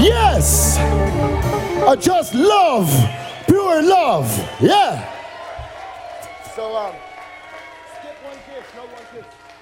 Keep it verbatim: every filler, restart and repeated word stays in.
Yes. I just love, pure love. Yeah. So, um, skip one kiss, no one kiss.